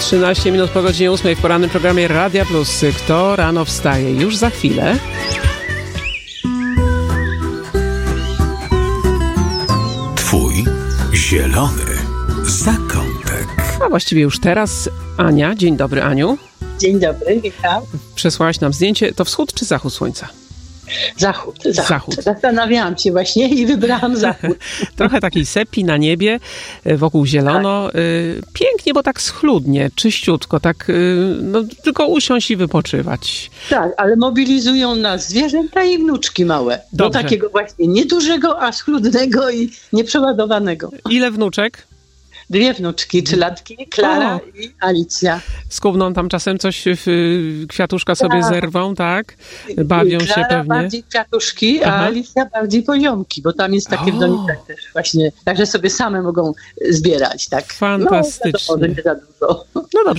13 minut po godzinie 8 w porannym programie Radia Plus. Kto rano wstaje? Już za chwilę. Twój zielony zakątek. A właściwie już teraz Ania. Dzień dobry, Aniu. Dzień dobry, witam. Przesłałaś nam zdjęcie. To wschód czy zachód słońca? Zachód. Zachód. Zastanawiałam się właśnie i wybrałam zachód. Trochę takiej sepi na niebie, wokół zielono. Tak. Pięknie, bo tak schludnie, czyściutko, tak no, tylko usiąść i wypoczywać. Tak, ale mobilizują nas zwierzęta i wnuczki małe. Do takiego właśnie niedużego, a schludnego i nieprzeładowanego. Ile wnuczek? 2 wnuczki, 3-latki, Klara i Alicja. Skubną tam czasem coś, kwiatuszka sobie zerwą, tak? Bawią Klara się pewnie. bardziej kwiatuszki, a Alicja bardziej poziomki, bo tam jest takie w donicach też właśnie. Także sobie same mogą zbierać, tak. Fantastycznie. No, nie za dużo. No dobrze.